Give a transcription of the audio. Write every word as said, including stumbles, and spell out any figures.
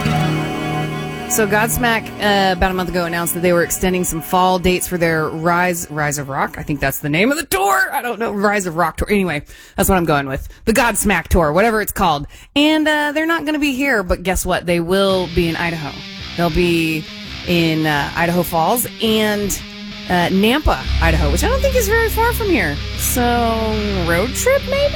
So Godsmack, uh, about a month ago, announced that they were extending some fall dates for their Rise Rise of Rock. I think that's the name of the tour. I don't know. Rise of Rock tour. Anyway, that's what I'm going with. The Godsmack tour, whatever it's called. And uh, they're not going to be here, but guess what? They will be in Idaho. They'll be in uh, Idaho Falls and uh, Nampa, Idaho, which I don't think is very far from here. So, road trip maybe?